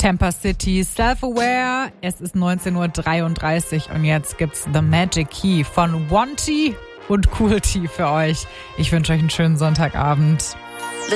Tampa City, Self-Aware. Es ist 19:33 Uhr und jetzt gibt's The Magic Key von One T und Cool T für euch. Ich wünsche euch einen schönen Sonntagabend.